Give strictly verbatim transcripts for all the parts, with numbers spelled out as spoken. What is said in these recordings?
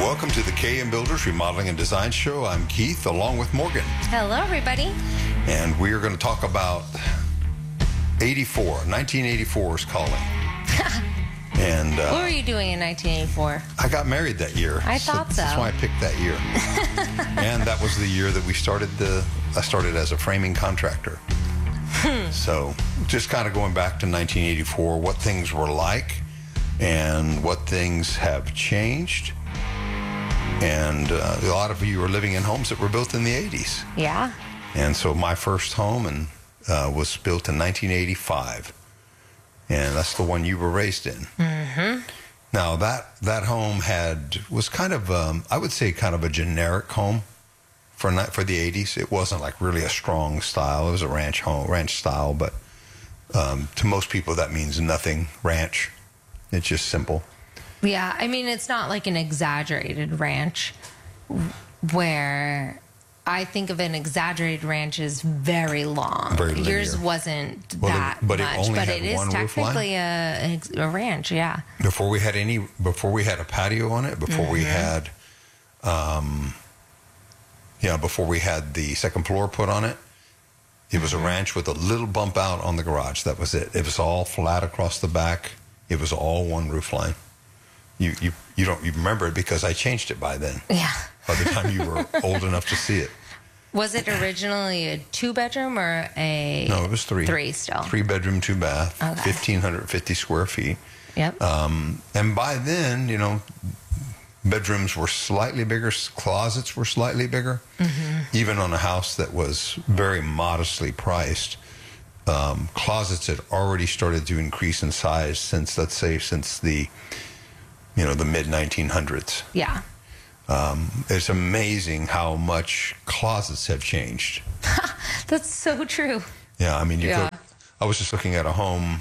Welcome to the K M Builders Remodeling and Design Show. I'm Keith, along with Morgan. Hello, everybody. And we are going to talk about eighty-four. nineteen eighty-four is calling. And uh, what were you doing in nineteen eighty-four? I got married that year. I thought so. That's why I picked that year. And that was the year that we started the, I started as a framing contractor. So just kind of going back to nineteen eighty-four, what things were like and what things have changed. And uh, a lot of you are living in homes that were built in the eighties. Yeah. And so my first home and uh, was built in nineteen eighty-five. And that's the one you were raised in. Mm-hmm. Now, that, that home had, was kind of, um, I would say kind of a generic home for not, for the eighties. It wasn't like really a strong style. It was a ranch home, ranch style, but um, to most people that means nothing, ranch. It's just simple. Yeah, I mean, it's not like an exaggerated ranch where I think of an exaggerated ranch as very long. Very linear. Yours wasn't Well, that it- but it much, only but had it is one roof line? technically a, a ranch, yeah. Before we had any, before we had a patio on it, before we had, um, yeah, before we had the second floor put on it, it was a ranch with a little bump out on the garage. That was it. It was all flat across the back. It was all one roof line. You you you don't you remember it because I changed it by then. Yeah. By the time you were old enough to see it. Was it originally a two-bedroom or a... No, it was three. Three still. Three bedroom, two bath, Okay. fifteen fifty square feet. Yep. Um, and by then, you know, bedrooms were slightly bigger, closets were slightly bigger. Mm-hmm. Even on a house that was very modestly priced, um, closets had already started to increase in size since, let's say, since the, you know, the mid nineteen hundreds. Yeah. Um, it's amazing how much closets have changed. That's so true. Yeah, I mean, you Yeah. could, I was just looking at a home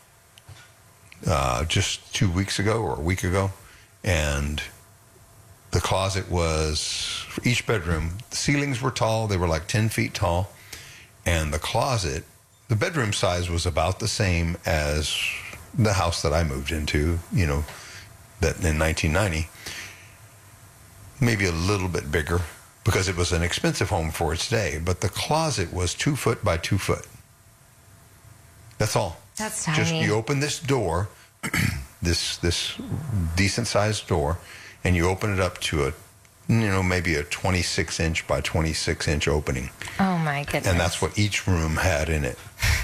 uh, just two weeks ago or a week ago, and the closet was, for each bedroom, the ceilings were tall. They were like ten feet tall. And the closet, the bedroom size was about the same as the house that I moved into, you know, that in nineteen ninety. Maybe a little bit bigger because it was an expensive home for its day. But the closet was two foot by two foot. That's all. That's tiny. Just you open this door, this this decent sized door, and you open it up to a, you know, maybe a twenty-six inch by twenty-six inch opening. Oh, my goodness. And that's what each room had in it.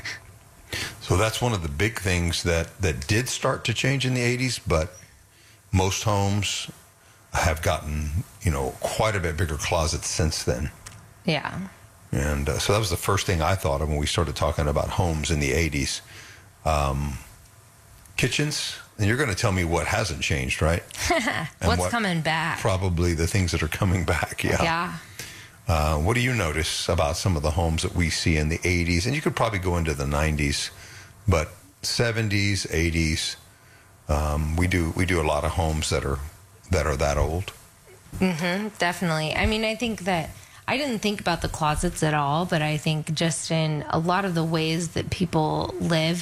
So that's one of the big things that, that did start to change in the eighties, but most homes have gotten, you know, quite a bit bigger closets since then. Yeah. And uh, so that was the first thing I thought of when we started talking about homes in the eighties. Um, kitchens, and you're going to tell me what hasn't changed, right? And What's what- coming back? Probably the things that are coming back, yeah. Yeah. Uh, what do you notice about some of the homes that we see in the eighties? And you could probably go into the nineties, but seventies, eighties, um, we do we do a lot of homes that are that are that old. Mm-hmm, definitely. I mean, I think that I didn't think about the closets at all, but I think just in a lot of the ways that people live,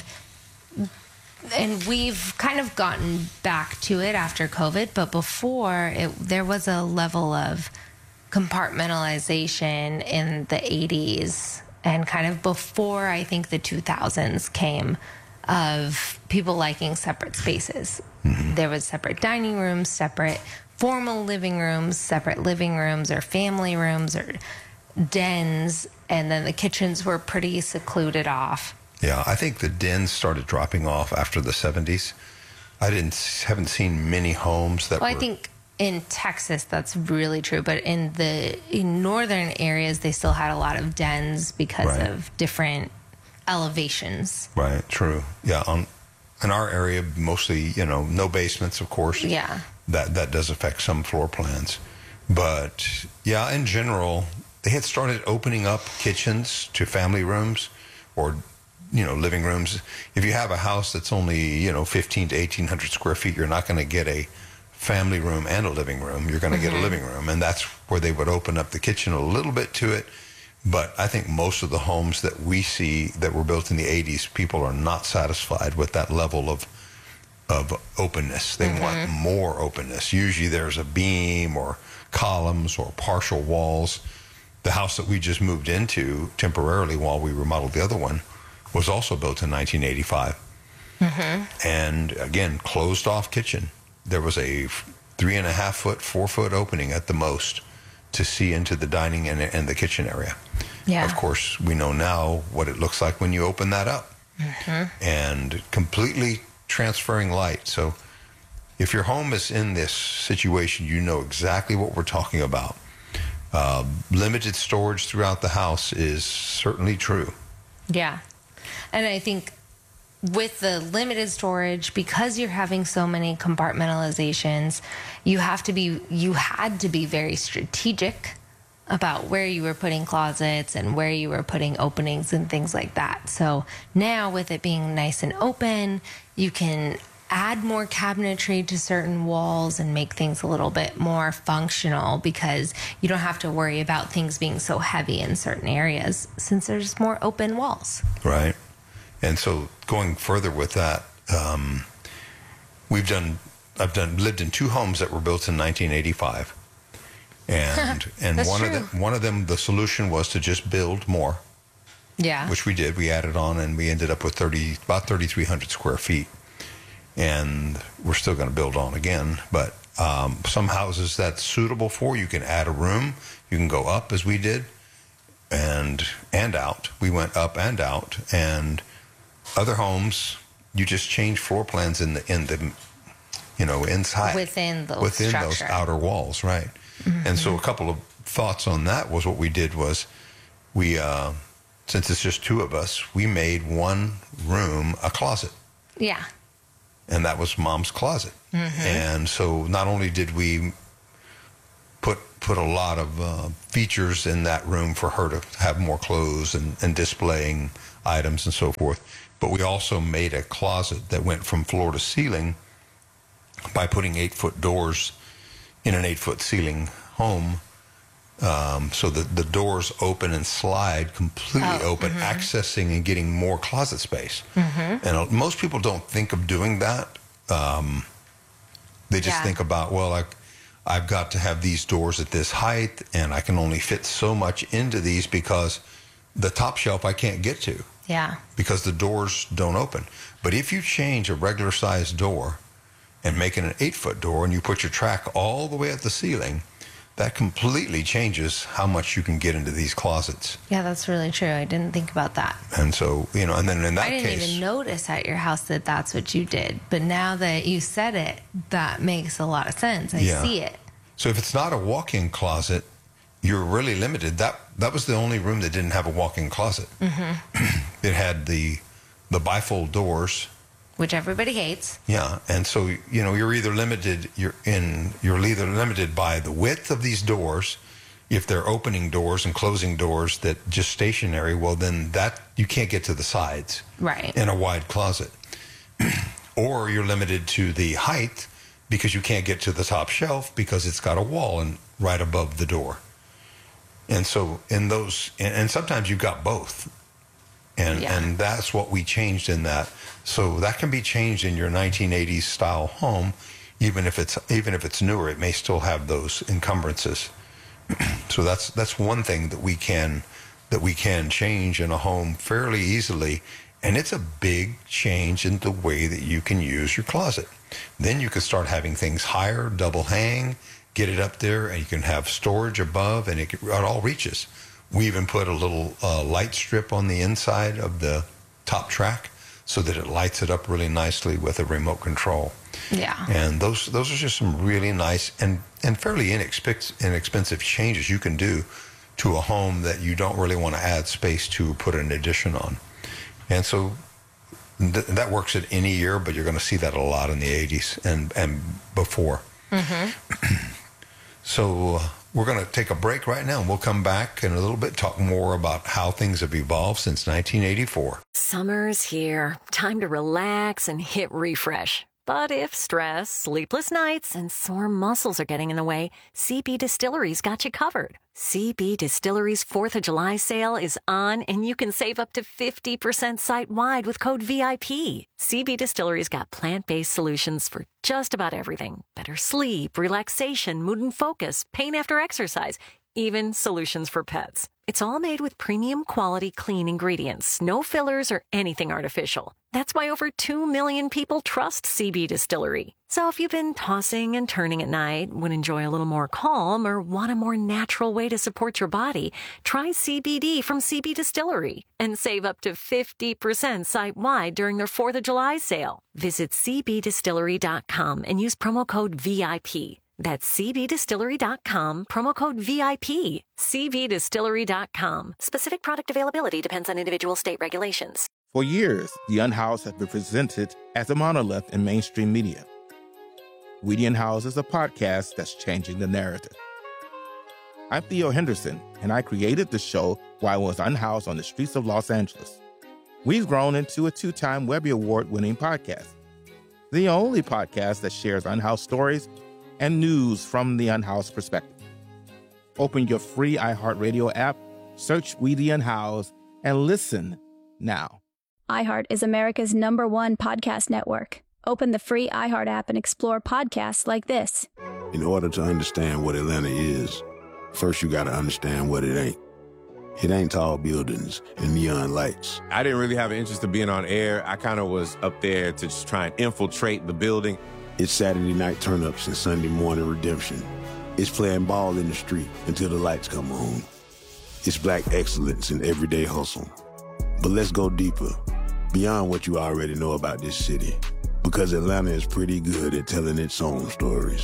and we've kind of gotten back to it after COVID, but before it, there was a level of compartmentalization in the eighties and kind of before I think the two thousands came of people liking separate spaces. Mm-hmm. There was separate dining rooms, separate formal living rooms, separate living rooms or family rooms or dens, and then the kitchens were pretty secluded off. Yeah, I think the dens started dropping off after the seventies. I didn't haven't seen many homes that Well, were... I think in Texas that's really true, but in the in northern areas they still had a lot of dens because Right. of different elevations. Right, true. Yeah, on, in our area, mostly, you know, no basements, of course. Yeah. That that does affect some floor plans. But, yeah, in general, they had started opening up kitchens to family rooms or, you know, living rooms. If you have a house that's only, you know, fifteen to eighteen hundred square feet, you're not going to get a family room and a living room. You're going to Mm-hmm. get a living room. And that's where they would open up the kitchen a little bit to it. But I think most of the homes that we see that were built in the eighties, people are not satisfied with that level of of openness. They mm-hmm. want more openness. Usually there's a beam or columns or partial walls. The house that we just moved into temporarily while we remodeled the other one was also built in nineteen eighty-five. Mm-hmm. And again, closed off kitchen. There was a three and a half foot, four foot opening at the most to see into the dining and, and the kitchen area. Yeah. Of course, we know now what it looks like when you open that up. Mm-hmm. And completely transferring light. So if your home is in this situation, you know exactly what we're talking about. Uh, limited storage throughout the house is certainly true. Yeah. And I think with the limited storage, because you're having so many compartmentalizations, you have to be, you had to be very strategic about where you were putting closets and where you were putting openings and things like that. So now with it being nice and open, you can add more cabinetry to certain walls and make things a little bit more functional because you don't have to worry about things being so heavy in certain areas since there's more open walls. Right. And so going further with that, um, we've done, I've done, lived in two homes that were built in nineteen eighty-five. And and one true. of them, one of them, the solution was to just build more. Yeah. Which we did. We added on, and we ended up with thirty, about thirty-three hundred square feet. And we're still going to build on again. But um, some houses that's suitable for, you can add a room. You can go up as we did, and and out. We went up and out. And other homes, you just change floor plans in the in the, you know, inside within those within structure. those outer walls, right? Mm-hmm. And so a couple of thoughts on that was what we did was we, uh, since it's just two of us, we made one room a closet. Yeah. And that was Mom's closet. Mm-hmm. And so not only did we put put a lot of uh, features in that room for her to have more clothes and, and displaying items and so forth, but we also made a closet that went from floor to ceiling by putting eight-foot doors in an eight-foot ceiling home, um, so that the doors open and slide completely oh, open, mm-hmm. accessing and getting more closet space. Mm-hmm. And uh, most people don't think of doing that. Um, they just yeah. think about, well, like, I've got to have these doors at this height, and I can only fit so much into these because the top shelf I can't get to. Yeah. Because the doors don't open. But if you change a regular sized door and make it an eight-foot door, and you put your track all the way at the ceiling, that completely changes how much you can get into these closets. Yeah, that's really true. I didn't think about that. And so, you know, and then in that I didn't case, even notice at your house that that's what you did. But now that you said it, that makes a lot of sense. I yeah. see it. So if it's not a walk-in closet, you're really limited. That that was the only room that didn't have a walk-in closet. Mm-hmm. It had the the bifold doors, which everybody hates. Yeah, and so, you know, you're either limited, you're in, you're either limited by the width of these doors. If they're opening doors and closing doors that just stationary, well, then that you can't get to the sides, right, in a wide closet. Or you're limited to the height because you can't get to the top shelf because it's got a wall and right above the door. And so in those, and, and sometimes you've got both. And yeah. and that's what we changed in that. So that can be changed in your nineteen eighties style home, even if it's even if it's newer. It may still have those encumbrances. So that's that's one thing that we can that we can change in a home fairly easily, and it's a big change in the way that you can use your closet. Then you can start having things higher, double hang, get it up there, and you can have storage above, and it, it all reaches. We even put a little uh, light strip on the inside of the top track so that it lights it up really nicely with a remote control. Yeah. And those those are just some really nice and, and fairly inexpensive, inexpensive changes you can do to a home that you don't really want to add space to put an addition on. And so th- that works at any year, but you're going to see that a lot in the eighties and, and before. Mm-hmm. So uh, we're going to take a break right now, and we'll come back in a little bit, talk more about how things have evolved since nineteen eighty-four. Summer's here. Time to relax and hit refresh. But if stress, sleepless nights, and sore muscles are getting in the way, C B Distillery's got you covered. C B Distillery's fourth of July sale is on, and you can save up to fifty percent site-wide with code V I P. C B Distillery's got plant-based solutions for just about everything. Better sleep, relaxation, mood and focus, pain after exercise, even solutions for pets. It's all made with premium quality clean ingredients, no fillers or anything artificial. That's why over two million people trust C B Distillery. So if you've been tossing and turning at night, would enjoy a little more calm, or want a more natural way to support your body, try C B D from C B Distillery and save up to fifty percent site-wide during their fourth of July sale. Visit c b distillery dot com and use promo code V I P. That's c b distillery dot com, promo code V I P. c b distillery dot com. Specific product availability depends on individual state regulations. For years, The Unhoused has been presented as a monolith in mainstream media. We the Unhoused is a podcast that's changing the narrative. I'm Theo Henderson, and I created the show while I was unhoused on the streets of Los Angeles. We've grown into a two-time Webby Award-winning podcast, the only podcast that shares unhoused stories and news from the unhoused perspective. Open your free iHeartRadio app, search We the Unhoused, and listen now. iHeart is America's number one podcast network. Open the free iHeart app and explore podcasts like this. In order to understand what Atlanta is, first you got to understand what it ain't. It ain't tall buildings and neon lights. I didn't really have an interest in being on air. I kind of was up there to just try and infiltrate the building. It's Saturday night turn-ups and Sunday morning redemption. It's playing ball in the street until the lights come on. It's black excellence in everyday hustle. But let's go deeper, beyond what you already know about this city. Because Atlanta is pretty good at telling its own stories.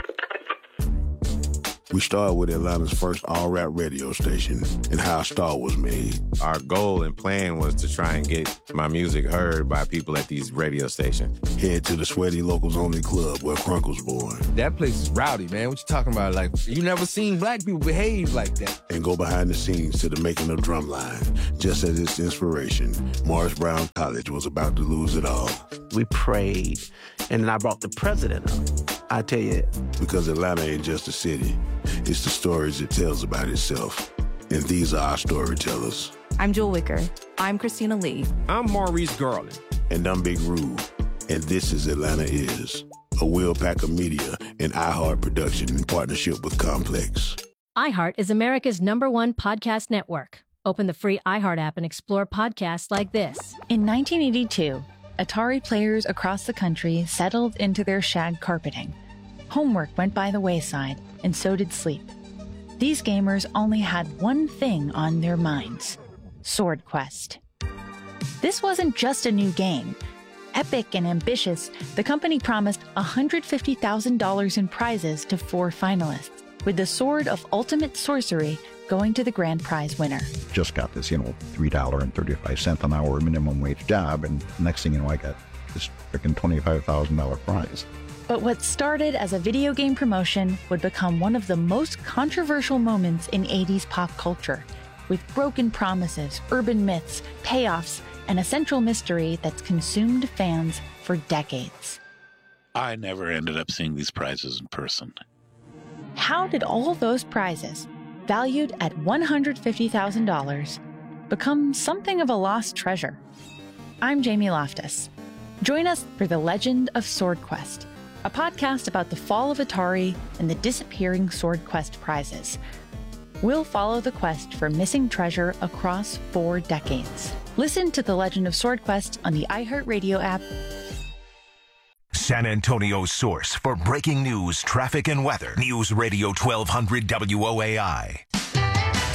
We started with Atlanta's first all-rap radio station and how a star was made. Our goal and plan was to try and get my music heard by people at these radio stations. Head to the Sweaty Locals Only Club where Crunk was born. That place is rowdy, man. What you talking about? Like, you never seen black people behave like that. And go behind the scenes to the making of Drumline. Just as its inspiration, Morris Brown College was about to lose it all. We prayed, and then I brought the president up. I tell you. Because Atlanta ain't just a city. It's the stories it tells about itself. And these are our storytellers. I'm Jewel Wicker. I'm Christina Lee. I'm Maurice Garland. And I'm Big Rube. And this is Atlanta Is, a Will Packer Media and iHeart production in partnership with Complex. iHeart is America's number one podcast network. Open the free iHeart app and explore podcasts like this. In nineteen eighty-two, Atari players across the country settled into their shag carpeting. Homework went by the wayside, and so did sleep. These gamers only had one thing on their minds: Sword Quest. This wasn't just a new game. Epic and ambitious, the company promised one hundred fifty thousand dollars in prizes to four finalists, with the Sword of Ultimate Sorcery going to the grand prize winner. Just got this, you know, three dollars and thirty-five cents an hour minimum wage job, and next thing you know, I got this freaking twenty-five thousand dollars prize. But what started as a video game promotion would become one of the most controversial moments in eighties pop culture, with broken promises, urban myths, payoffs, and a central mystery that's consumed fans for decades. I never ended up seeing these prizes in person. How did all those prizes, valued at one hundred fifty thousand dollars, become something of a lost treasure? I'm Jamie Loftus. Join us for The Legend of Sword Quest, a podcast about the fall of Atari and the disappearing Sword Quest prizes. We'll follow the quest for missing treasure across four decades. Listen to The Legend of Sword Quest on the iHeartRadio app. San Antonio's source for breaking news, traffic, and weather. News Radio twelve hundred W O A I.